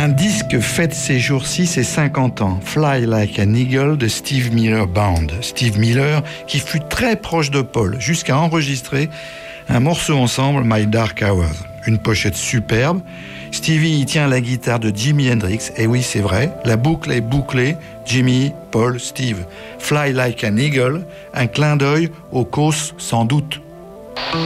Un disque fête ces jours-ci ses 50 ans, Fly Like an Eagle de Steve Miller Band. Steve Miller qui fut très proche de Paul jusqu'à enregistrer un morceau ensemble, My Dark Hours. Une pochette superbe. Stevie y tient la guitare de Jimi Hendrix. Et oui, c'est vrai, la boucle est bouclée. Jimmy, Paul, Steve. Fly Like an Eagle, un clin d'œil aux causes sans doute.